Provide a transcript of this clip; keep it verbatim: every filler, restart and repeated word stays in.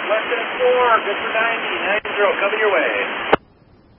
Less than four, good for ninety, nine zero, coming your way.